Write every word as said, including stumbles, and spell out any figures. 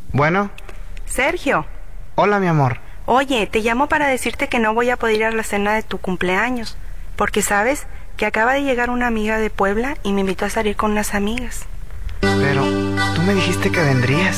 Bueno. Sergio. Hola, mi amor. Oye, te llamo para decirte que no voy a poder ir a la cena de tu cumpleaños, porque sabes que acaba de llegar una amiga de Puebla y me invitó a salir con unas amigas. Pero tú me dijiste que vendrías.